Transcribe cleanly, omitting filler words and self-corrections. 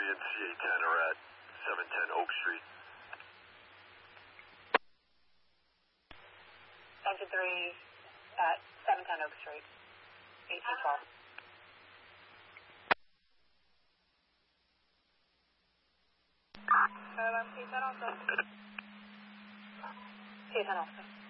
and CA10 are at 710 Oak Street. Engine 3 at 710 Oak Street, 1812. CA10 also. CA10 also.